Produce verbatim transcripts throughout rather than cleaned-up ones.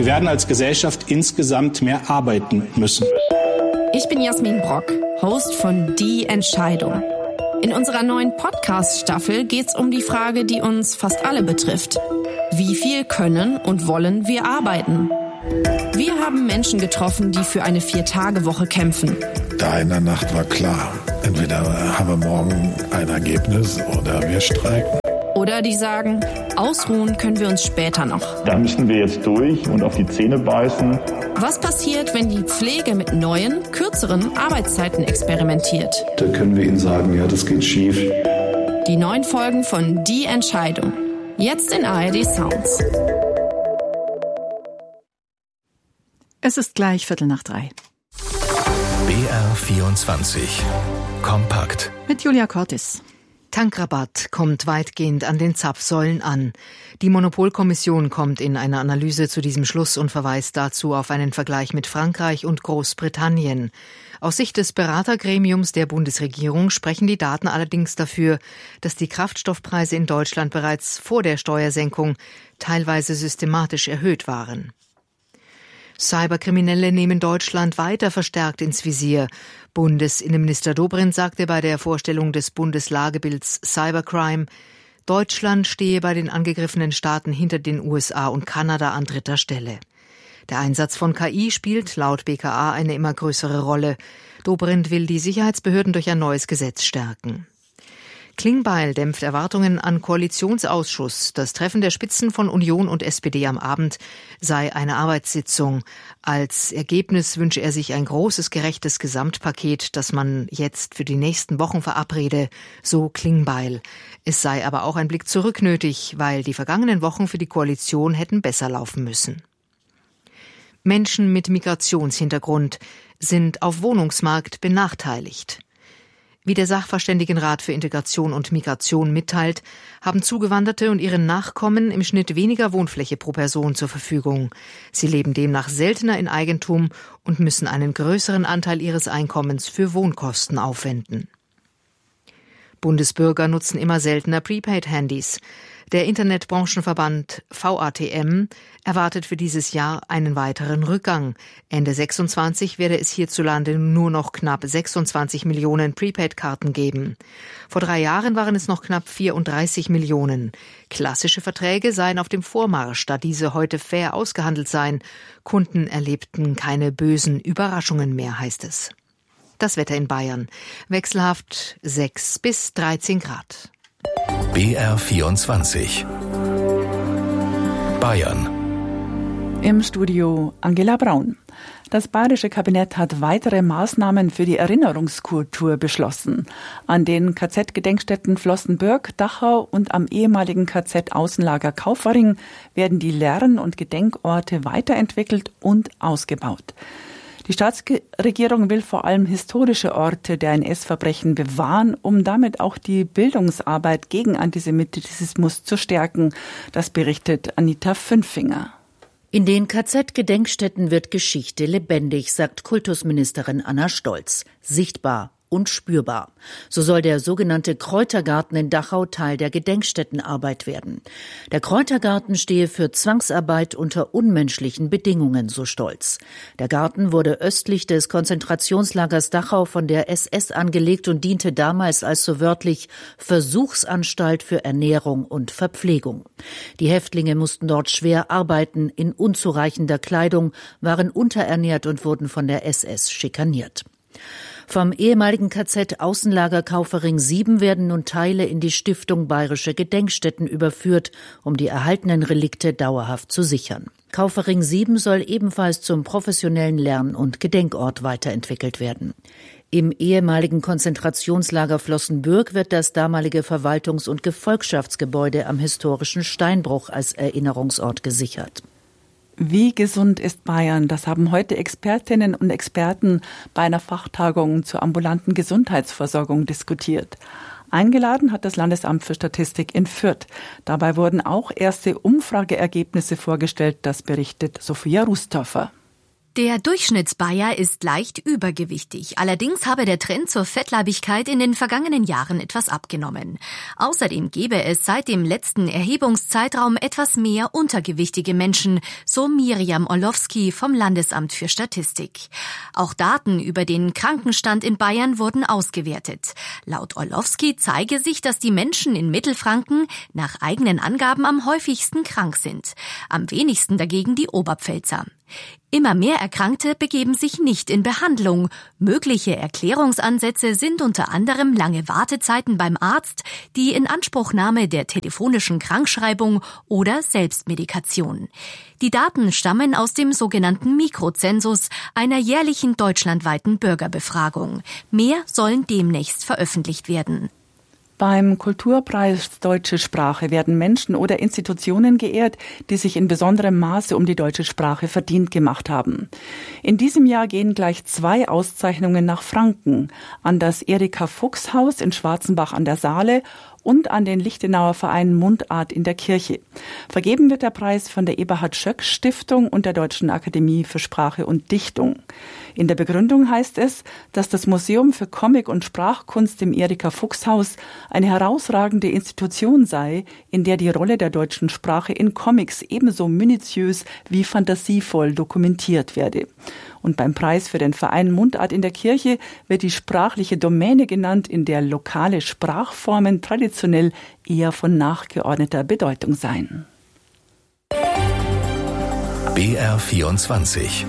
Wir werden als Gesellschaft insgesamt mehr arbeiten müssen. Ich bin Jasmin Brock, Host von Die Entscheidung. In unserer neuen Podcast-Staffel geht es um die Frage, die uns fast alle betrifft. Wie viel können und wollen wir arbeiten? Wir haben Menschen getroffen, die für eine Vier-Tage-Woche kämpfen. Da in der Nacht war klar, entweder haben wir morgen ein Ergebnis oder wir streiken. Oder die sagen, ausruhen können wir uns später noch. Da müssen wir jetzt durch und auf die Zähne beißen. Was passiert, wenn die Pflege mit neuen, kürzeren Arbeitszeiten experimentiert? Da können wir Ihnen sagen, ja, das geht schief. Die neuen Folgen von Die Entscheidung. Jetzt in A R D Sounds. Es ist gleich Viertel nach drei. B R vierundzwanzig. Kompakt. Mit Julia Cortis. Tankrabatt kommt weitgehend an den Zapfsäulen an. Die Monopolkommission kommt in einer Analyse zu diesem Schluss und verweist dazu auf einen Vergleich mit Frankreich und Großbritannien. Aus Sicht des Beratergremiums der Bundesregierung sprechen die Daten allerdings dafür, dass die Kraftstoffpreise in Deutschland bereits vor der Steuersenkung teilweise systematisch erhöht waren. Cyberkriminelle nehmen Deutschland weiter verstärkt ins Visier. Bundesinnenminister Dobrindt sagte bei der Vorstellung des Bundeslagebilds Cybercrime, Deutschland stehe bei den angegriffenen Staaten hinter den U S A und Kanada an dritter Stelle. Der Einsatz von K I spielt laut B K A eine immer größere Rolle. Dobrindt will die Sicherheitsbehörden durch ein neues Gesetz stärken. Klingbeil dämpft Erwartungen an Koalitionsausschuss. Das Treffen der Spitzen von Union und S P D am Abend sei eine Arbeitssitzung. Als Ergebnis wünsche er sich ein großes, gerechtes Gesamtpaket, das man jetzt für die nächsten Wochen verabrede, so Klingbeil. Es sei aber auch ein Blick zurück nötig, weil die vergangenen Wochen für die Koalition hätten besser laufen müssen. Menschen mit Migrationshintergrund sind auf Wohnungsmarkt benachteiligt. Wie der Sachverständigenrat für Integration und Migration mitteilt, haben Zugewanderte und ihre Nachkommen im Schnitt weniger Wohnfläche pro Person zur Verfügung. Sie leben demnach seltener in Eigentum und müssen einen größeren Anteil ihres Einkommens für Wohnkosten aufwenden. Bundesbürger nutzen immer seltener Prepaid-Handys. Der Internetbranchenverband V A T M erwartet für dieses Jahr einen weiteren Rückgang. Ende sechsundzwanzig werde es hierzulande nur noch knapp sechsundzwanzig Millionen Prepaid-Karten geben. Vor drei Jahren waren es noch knapp vierunddreißig Millionen. Klassische Verträge seien auf dem Vormarsch, da diese heute fair ausgehandelt seien. Kunden erlebten keine bösen Überraschungen mehr, heißt es. Das Wetter in Bayern. Wechselhaft sechs bis dreizehn Grad. B R vierundzwanzig. Bayern. Im Studio Angela Braun. Das bayerische Kabinett hat weitere Maßnahmen für die Erinnerungskultur beschlossen. An den K Z-Gedenkstätten Flossenbürg, Dachau und am ehemaligen K Z-Außenlager Kaufering werden die Lern- und Gedenkorte weiterentwickelt und ausgebaut. Die Staatsregierung will vor allem historische Orte der N S-Verbrechen bewahren, um damit auch die Bildungsarbeit gegen Antisemitismus zu stärken. Das berichtet Anita Fünfinger. In den K Z-Gedenkstätten wird Geschichte lebendig, sagt Kultusministerin Anna Stolz. Sichtbar und spürbar. So soll der sogenannte Kräutergarten in Dachau Teil der Gedenkstättenarbeit werden. Der Kräutergarten stehe für Zwangsarbeit unter unmenschlichen Bedingungen, so Stolz. Der Garten wurde östlich des Konzentrationslagers Dachau von der S S angelegt und diente damals als so wörtlich Versuchsanstalt für Ernährung und Verpflegung. Die Häftlinge mussten dort schwer arbeiten, in unzureichender Kleidung, waren unterernährt und wurden von der S S schikaniert. Vom ehemaligen K Z-Außenlager Kaufering sieben werden nun Teile in die Stiftung Bayerische Gedenkstätten überführt, um die erhaltenen Relikte dauerhaft zu sichern. Kaufering sieben soll ebenfalls zum professionellen Lern- und Gedenkort weiterentwickelt werden. Im ehemaligen Konzentrationslager Flossenbürg wird das damalige Verwaltungs- und Gefolgschaftsgebäude am historischen Steinbruch als Erinnerungsort gesichert. Wie gesund ist Bayern? Das haben heute Expertinnen und Experten bei einer Fachtagung zur ambulanten Gesundheitsversorgung diskutiert. Eingeladen hat das Landesamt für Statistik in Fürth. Dabei wurden auch erste Umfrageergebnisse vorgestellt, das berichtet Sophia Rustorfer. Der Durchschnittsbayer ist leicht übergewichtig. Allerdings habe der Trend zur Fettleibigkeit in den vergangenen Jahren etwas abgenommen. Außerdem gebe es seit dem letzten Erhebungszeitraum etwas mehr untergewichtige Menschen, so Miriam Orlowski vom Landesamt für Statistik. Auch Daten über den Krankenstand in Bayern wurden ausgewertet. Laut Orlowski zeige sich, dass die Menschen in Mittelfranken nach eigenen Angaben am häufigsten krank sind. Am wenigsten dagegen die Oberpfälzer. Immer mehr Erkrankte begeben sich nicht in Behandlung. Mögliche Erklärungsansätze sind unter anderem lange Wartezeiten beim Arzt, die Inanspruchnahme der telefonischen Krankschreibung oder Selbstmedikation. Die Daten stammen aus dem sogenannten Mikrozensus, einer jährlichen deutschlandweiten Bürgerbefragung. Mehr sollen demnächst veröffentlicht werden. Beim Kulturpreis Deutsche Sprache werden Menschen oder Institutionen geehrt, die sich in besonderem Maße um die deutsche Sprache verdient gemacht haben. In diesem Jahr gehen gleich zwei Auszeichnungen nach Franken, an das Erika-Fuchs-Haus in Schwarzenbach an der Saale und an den Lichtenauer Verein Mundart in der Kirche. Vergeben wird der Preis von der Eberhard-Schöck-Stiftung und der Deutschen Akademie für Sprache und Dichtung. In der Begründung heißt es, dass das Museum für Comic- und Sprachkunst im Erika-Fuchs-Haus eine herausragende Institution sei, in der die Rolle der deutschen Sprache in Comics ebenso minutiös wie fantasievoll dokumentiert werde. Und beim Preis für den Verein Mundart in der Kirche wird die sprachliche Domäne genannt, in der lokale Sprachformen traditionell eher von nachgeordneter Bedeutung seien. B R vierundzwanzig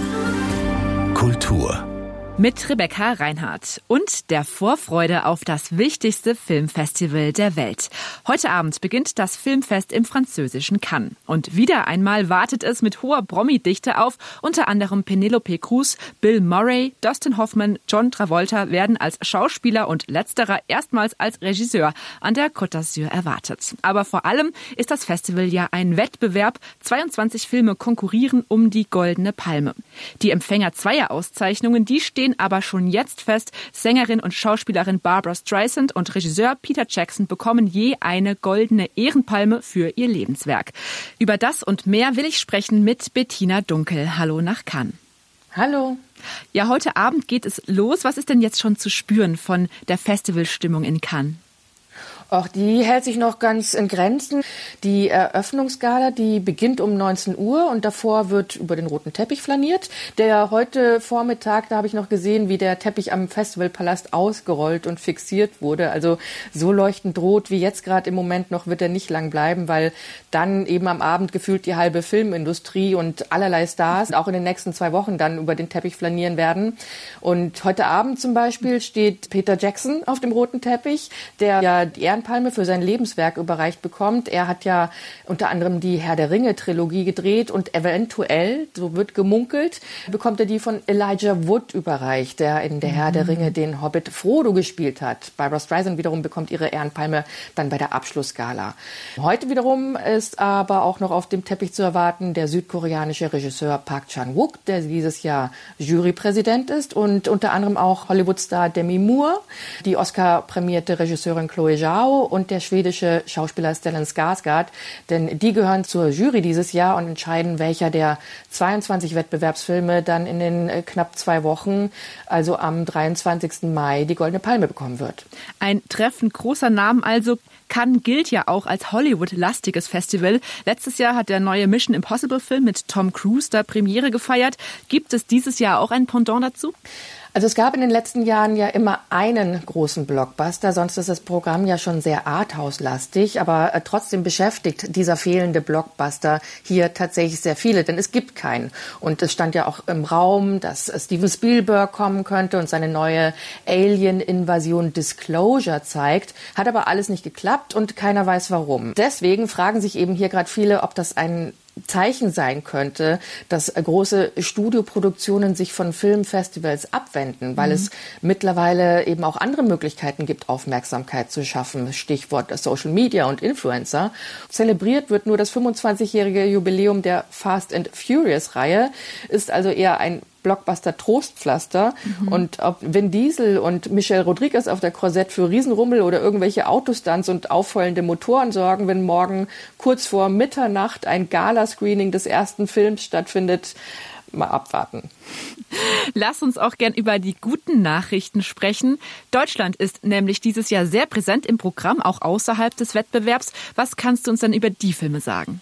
Kultur mit Rebecca Reinhardt und der Vorfreude auf das wichtigste Filmfestival der Welt. Heute Abend beginnt das Filmfest im französischen Cannes. Und wieder einmal wartet es mit hoher Promi-Dichte auf. Unter anderem Penelope Cruz, Bill Murray, Dustin Hoffman, John Travolta werden als Schauspieler und letzterer erstmals als Regisseur an der Côte d'Azur erwartet. Aber vor allem ist das Festival ja ein Wettbewerb. zweiundzwanzig Filme konkurrieren um die Goldene Palme. Die Empfänger zweier Auszeichnungen, die stehen aber schon jetzt fest. Sängerin und Schauspielerin Barbra Streisand und Regisseur Peter Jackson bekommen je eine goldene Ehrenpalme für ihr Lebenswerk. Über das und mehr will ich sprechen mit Bettina Dunkel. Hallo nach Cannes. Hallo. Ja, heute Abend geht es los. Was ist denn jetzt schon zu spüren von der Festivalstimmung in Cannes? Auch die hält sich noch ganz in Grenzen. Die Eröffnungsgala, die beginnt um neunzehn Uhr und davor wird über den roten Teppich flaniert. Der heute Vormittag, da habe ich noch gesehen, wie der Teppich am Festivalpalast ausgerollt und fixiert wurde. Also so leuchtend rot wie jetzt gerade im Moment noch wird er nicht lang bleiben, weil dann eben am Abend gefühlt die halbe Filmindustrie und allerlei Stars auch in den nächsten zwei Wochen dann über den Teppich flanieren werden. Und heute Abend zum Beispiel steht Peter Jackson auf dem roten Teppich, der ja die Ehrenpalme für sein Lebenswerk überreicht bekommt. Er hat ja unter anderem die Herr der Ringe-Trilogie gedreht und eventuell, so wird gemunkelt, bekommt er die von Elijah Wood überreicht, der in der mhm. Herr der Ringe den Hobbit Frodo gespielt hat. Barbra Streisand wiederum bekommt ihre Ehrenpalme dann bei der Abschlussgala. Heute wiederum ist aber auch noch auf dem Teppich zu erwarten der südkoreanische Regisseur Park Chan-wook, der dieses Jahr Jurypräsident ist, und unter anderem auch Hollywood-Star Demi Moore, die Oscar-prämierte Regisseurin Chloe Zhao und der schwedische Schauspieler Stellan Skarsgård, denn die gehören zur Jury dieses Jahr und entscheiden, welcher der zweiundzwanzig Wettbewerbsfilme dann in den äh, knapp zwei Wochen, also am dreiundzwanzigsten Mai, die Goldene Palme bekommen wird. Ein Treffen großer Namen also. Cannes gilt ja auch als Hollywood-lastiges Festival. Letztes Jahr hat der neue Mission Impossible-Film mit Tom Cruise da Premiere gefeiert. Gibt es dieses Jahr auch ein Pendant dazu? Also es gab in den letzten Jahren ja immer einen großen Blockbuster, sonst ist das Programm ja schon sehr Arthouse-lastig, aber trotzdem beschäftigt dieser fehlende Blockbuster hier tatsächlich sehr viele, denn es gibt keinen. Und es stand ja auch im Raum, dass Steven Spielberg kommen könnte und seine neue Alien-Invasion Disclosure zeigt, hat aber alles nicht geklappt und keiner weiß warum. Deswegen fragen sich eben hier gerade viele, ob das ein Zeichen sein könnte, dass große Studioproduktionen sich von Filmfestivals abwenden, weil mhm. es mittlerweile eben auch andere Möglichkeiten gibt, Aufmerksamkeit zu schaffen. Stichwort Social Media und Influencer. Zelebriert wird nur das fünfundzwanzigjährige Jubiläum der Fast and Furious-Reihe, ist also eher ein Blockbuster-Trostpflaster. Mhm. Und ob Vin Diesel und Michelle Rodriguez auf der Korsett für Riesenrummel oder irgendwelche Autostunts und aufheulende Motoren sorgen, wenn morgen kurz vor Mitternacht ein Gala-Screening des ersten Films stattfindet, mal abwarten. Lass uns auch gern über die guten Nachrichten sprechen. Deutschland ist nämlich dieses Jahr sehr präsent im Programm, auch außerhalb des Wettbewerbs. Was kannst du uns denn über die Filme sagen?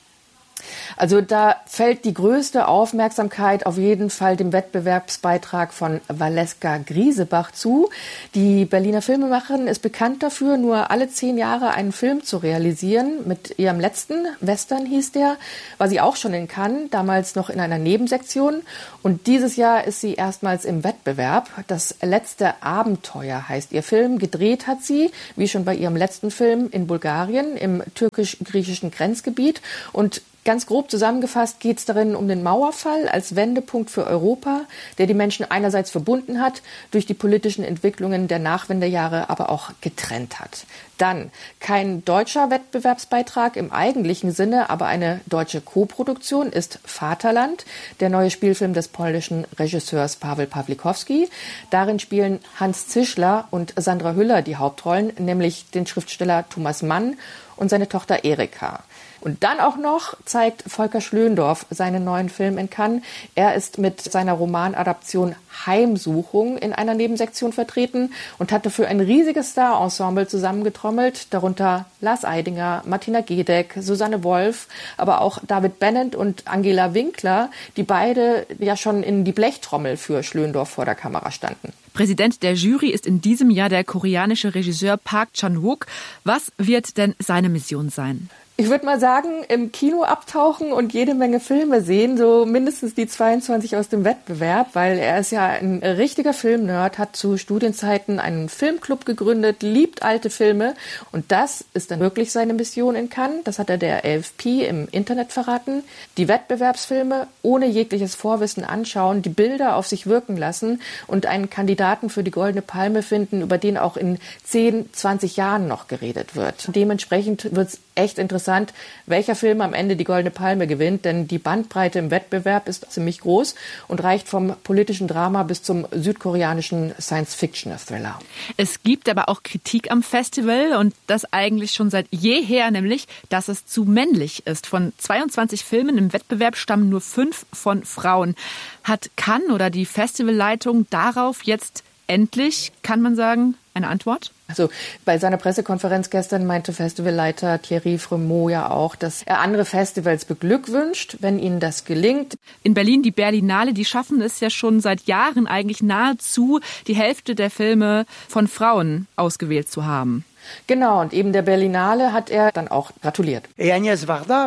Also da fällt die größte Aufmerksamkeit auf jeden Fall dem Wettbewerbsbeitrag von Valeska Griesebach zu. Die Berliner Filmemacherin ist bekannt dafür, nur alle zehn Jahre einen Film zu realisieren. Mit ihrem letzten, Western hieß der, war sie auch schon in Cannes, damals noch in einer Nebensektion. Und dieses Jahr ist sie erstmals im Wettbewerb. Das letzte Abenteuer heißt ihr Film. Gedreht hat sie, wie schon bei ihrem letzten Film, in Bulgarien, im türkisch-griechischen Grenzgebiet. Und ganz grob zusammengefasst geht es darin um den Mauerfall als Wendepunkt für Europa, der die Menschen einerseits verbunden hat, durch die politischen Entwicklungen der Nachwendejahre aber auch getrennt hat. Dann kein deutscher Wettbewerbsbeitrag im eigentlichen Sinne, aber eine deutsche Koproduktion ist Vaterland, der neue Spielfilm des polnischen Regisseurs Paweł Pawlikowski. Darin spielen Hans Zischler und Sandra Hüller die Hauptrollen, nämlich den Schriftsteller Thomas Mann und seine Tochter Erika. Und dann auch noch zeigt Volker Schlöndorff seinen neuen Film in Cannes. Er ist mit seiner Romanadaption Heimsuchung in einer Nebensektion vertreten und hat dafür ein riesiges Star-Ensemble zusammengetrommelt, darunter Lars Eidinger, Martina Gedeck, Susanne Wolf, aber auch David Bennett und Angela Winkler, die beide ja schon in die Blechtrommel für Schlöndorff vor der Kamera standen. Präsident der Jury ist in diesem Jahr der koreanische Regisseur Park Chan-wook. Was wird denn seine Mission sein? Ich würde mal sagen, im Kino abtauchen und jede Menge Filme sehen, so mindestens die zweiundzwanzig aus dem Wettbewerb, weil er ist ja ein richtiger Filmnerd, hat zu Studienzeiten einen Filmclub gegründet, liebt alte Filme und das ist dann wirklich seine Mission in Cannes. Das hat er der A F P im Internet verraten. Die Wettbewerbsfilme ohne jegliches Vorwissen anschauen, die Bilder auf sich wirken lassen und einen Kandidaten für die Goldene Palme finden, über den auch in zehn, zwanzig Jahren noch geredet wird. Dementsprechend wird es echt interessant, welcher Film am Ende die Goldene Palme gewinnt, denn die Bandbreite im Wettbewerb ist ziemlich groß und reicht vom politischen Drama bis zum südkoreanischen Science-Fiction-Thriller. Es gibt aber auch Kritik am Festival und das eigentlich schon seit jeher, nämlich, dass es zu männlich ist. Von zweiundzwanzig Filmen im Wettbewerb stammen nur fünf von Frauen. Hat Cannes oder die Festivalleitung darauf jetzt endlich, kann man sagen, eine Antwort? Also bei seiner Pressekonferenz gestern meinte Festivalleiter Thierry Fremont ja auch, dass er andere Festivals beglückwünscht, wenn ihnen das gelingt. In Berlin, die Berlinale, die schaffen es ja schon seit Jahren eigentlich nahezu, die Hälfte der Filme von Frauen ausgewählt zu haben. Genau, und eben der Berlinale hat er dann auch gratuliert. Agnes Varda,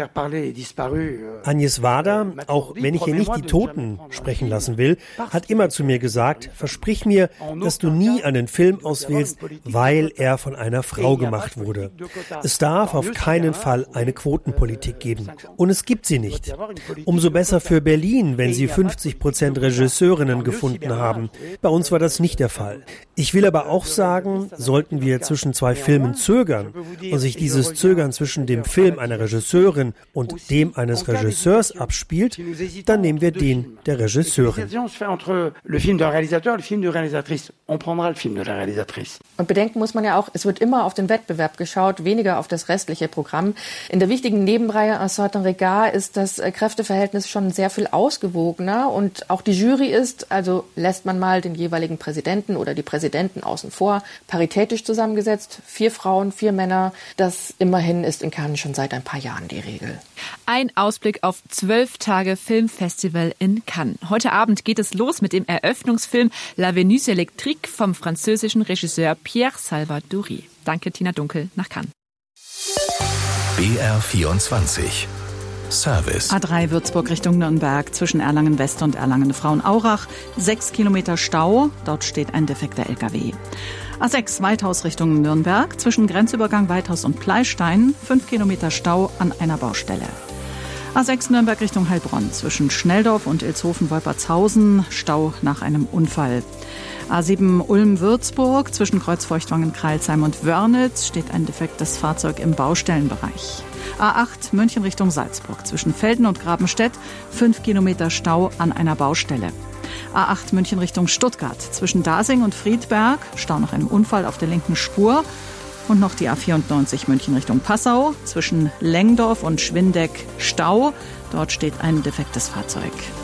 auch wenn ich hier nicht die Toten sprechen lassen will, hat immer zu mir gesagt, versprich mir, dass du nie einen Film auswählst, weil er von einer Frau gemacht wurde. Es darf auf keinen Fall eine Quotenpolitik geben. Und es gibt sie nicht. Umso besser für Berlin, wenn sie fünfzig Prozent Regisseurinnen gefunden haben. Bei uns war das nicht der Fall. Ich will aber auch sagen, sollten wir zwischen zwei Filmen zögern und sich dieses Zögern zwischen dem Film einer Regisseurin und dem eines Regisseurs abspielt, dann nehmen wir den der Regisseurin. Und bedenken muss man ja auch, es wird immer auf den Wettbewerb geschaut, weniger auf das restliche Programm. In der wichtigen Nebenreihe Un certain regard ist das Kräfteverhältnis schon sehr viel ausgewogener und auch die Jury ist, also lässt man mal den jeweiligen Präsidenten oder die Präsidenten außen vor, paritätisch zusammengesetzt. Vier Frauen, vier Männer. Das immerhin ist in Cannes schon seit ein paar Jahren die Regel. Ein Ausblick auf zwölf Tage Filmfestival in Cannes. Heute Abend geht es los mit dem Eröffnungsfilm La Venus électrique vom französischen Regisseur Pierre Salvadori. Danke, Tina Dunkel, nach Cannes. B R vierundzwanzig Service. A drei Würzburg Richtung Nürnberg zwischen Erlangen West und Erlangen Frauenaurach. Sechs Kilometer Stau. Dort steht ein defekter L K W. A sechs Weithaus Richtung Nürnberg zwischen Grenzübergang Weithaus und Pleistein. Fünf Kilometer Stau an einer Baustelle. A sechs Nürnberg Richtung Heilbronn zwischen Schnelldorf und Ilshofen-Wolpertshausen. Stau nach einem Unfall. A sieben Ulm-Würzburg zwischen Kreuzfeuchtwangen-Kreilsheim und Wörnitz steht ein defektes Fahrzeug im Baustellenbereich. A acht München Richtung Salzburg zwischen Velden und Grabenstedt. Fünf Kilometer Stau an einer Baustelle. A acht München Richtung Stuttgart zwischen Dasing und Friedberg. Stau nach einem Unfall auf der linken Spur. Und noch die A vierundneunzig München Richtung Passau zwischen Lengdorf und Schwindeck Stau. Dort steht ein defektes Fahrzeug.